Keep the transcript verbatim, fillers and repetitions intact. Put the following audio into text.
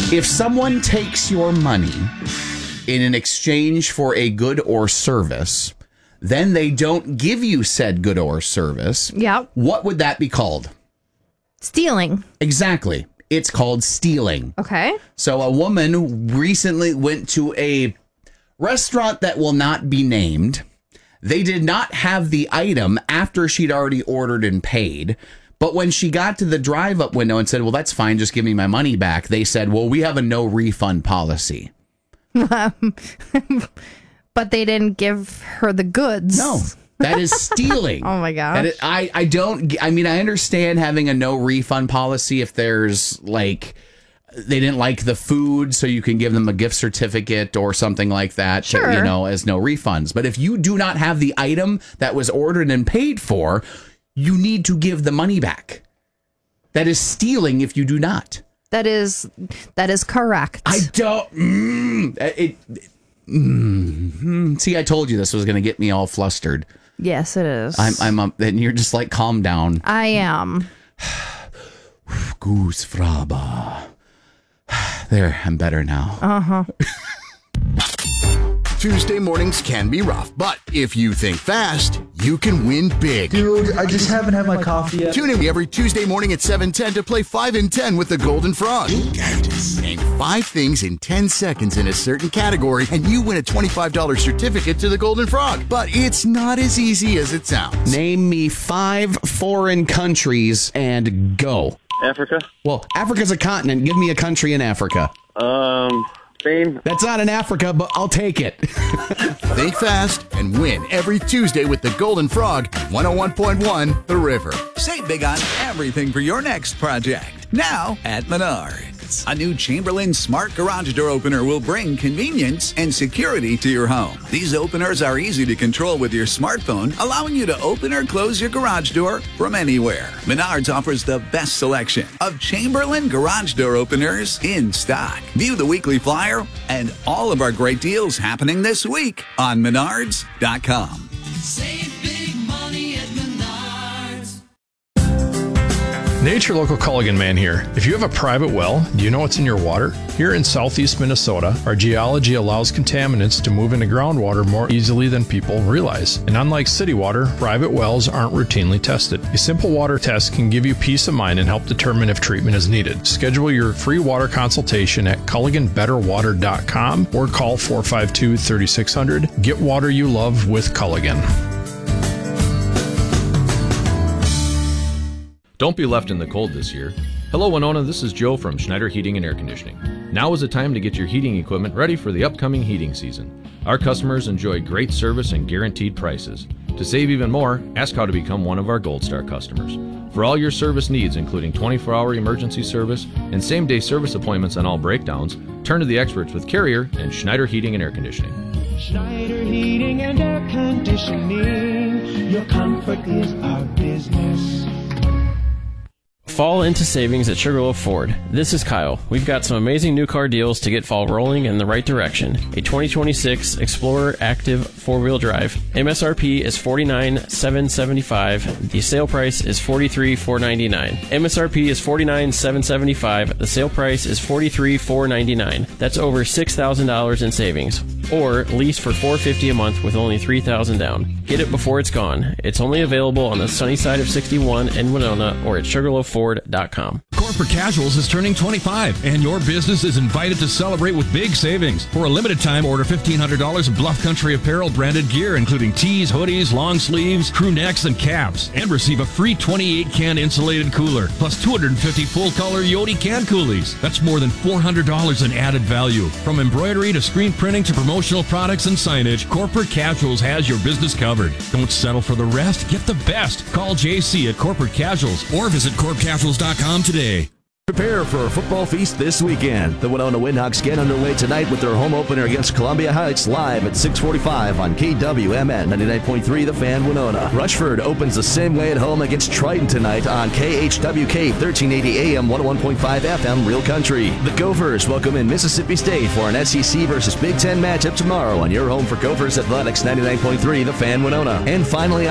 If someone takes your money in an exchange for a good or service, then they don't give you said good or service. Yep. What would that be called? Stealing. Exactly. It's called stealing. Okay. So a woman recently went to a restaurant that will not be named. They did not have the item after she'd already ordered and paid. But when she got to the drive-up window and said, well, that's fine, just give me my money back, they said, well, we have a no refund policy. Um, but they didn't give her the goods. No, that is stealing. Oh, my gosh. That is, I, I don't, I mean, I understand having a no refund policy if there's like, they didn't like the food, so you can give them a gift certificate or something like that, sure. to, you know, as no refunds. But if you do not have the item that was ordered and paid for, you need to give the money back. That is stealing if you do not. That is that is correct. I don't. Mm, it, it, mm, see, I told you this was going to get me all flustered. Yes, it is. I'm. I'm up, and you're just like, calm down. I am. Goose fraba. There, I'm better now. Uh huh. Tuesday mornings can be rough, but if you think fast, you can win big. Dude, I just haven't had my coffee yet. Tune in every Tuesday morning at seven ten to play five in ten with the Golden Frog. Name five things in ten seconds in a certain category, and you win a twenty-five dollars certificate to the Golden Frog. But it's not as easy as it sounds. Name me five foreign countries and go. Africa. Well, Africa's a continent. Give me a country in Africa. Um... Spain. That's not in Africa, but I'll take it. Think fast and win every Tuesday with the Golden Frog, one oh one point one The River. Save big on everything for your next project. Now at Menards. A new Chamberlain Smart Garage Door Opener will bring convenience and security to your home. These openers are easy to control with your smartphone, allowing you to open or close your garage door from anywhere. Menards offers the best selection of Chamberlain Garage Door Openers in stock. View the weekly flyer and all of our great deals happening this week on Menards dot com. Save big money at Menards. Nature Local Culligan Man here. If you have a private well, do you know what's in your water? Here in southeast Minnesota, our geology allows contaminants to move into groundwater more easily than people realize. And unlike city water, private wells aren't routinely tested. A simple water test can give you peace of mind and help determine if treatment is needed. Schedule your free water consultation at Culligan Better Water dot com or call four five two, three six zero zero. Get water you love with Culligan. Don't be left in the cold this year. Hello, Winona. This is Joe from Schneider Heating and Air Conditioning. Now is the time to get your heating equipment ready for the upcoming heating season. Our customers enjoy great service and guaranteed prices. To save even more, ask how to become one of our Gold Star customers. For all your service needs, including twenty-four hour emergency service and same-day service appointments on all breakdowns, turn to the experts with Carrier and Schneider Heating and Air Conditioning. Schneider Heating and Air Conditioning. Your comfort is our business. Fall into savings at Sugarloaf Ford. This is Kyle. We've got some amazing new car deals to get fall rolling in the right direction. A twenty twenty-six Explorer Active four-wheel drive. M S R P is forty-nine thousand seven hundred seventy-five dollars. The sale price is forty-three thousand four hundred ninety-nine dollars. M S R P is forty-nine thousand seven hundred seventy-five dollars. The sale price is forty-three thousand four hundred ninety-nine dollars. That's over six thousand dollars in savings. Or lease for four hundred fifty dollars a month with only three thousand dollars down. Get it before it's gone. It's only available on the sunny side of sixty-one in Winona or at Sugarloaf Ford dot com. Corporate Casuals is turning twenty-five, and your business is invited to celebrate with big savings. For a limited time, order fifteen hundred dollars of Bluff Country Apparel branded gear, including tees, hoodies, long sleeves, crew necks, and caps, and receive a free twenty-eight can insulated cooler, plus two hundred fifty full-color Yodi can coolies. That's more than four hundred dollars in added value. From embroidery to screen printing to promotional products and signage, Corporate Casuals has your business covered. Don't settle for the rest. Get the best. Call J C at Corporate Casuals or visit corp casuals dot com today. Prepare for a football feast this weekend. The Winona Windhawks get underway tonight with their home opener against Columbia Heights live at six forty-five on K W M N ninety-nine point three The Fan Winona. Rushford opens the same way at home against Triton tonight on K H W K thirteen eighty A M one oh one point five F M Real Country. The Gophers welcome in Mississippi State for an S E C versus Big Ten matchup tomorrow on your home for Gophers Athletics ninety-nine point three The Fan Winona. And finally